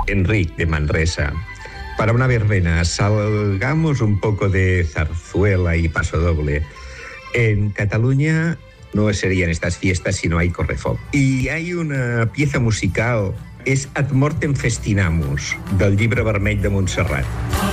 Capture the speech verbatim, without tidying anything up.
Enric de Manresa. Para una verbena, salgamos un poco de zarzuela y pasodoble. En Cataluña no serían estas fiestas si no hay correfoc. Y hay una pieza musical, és Ad Mortem Festinamus, del Llibre Vermell de Montserrat.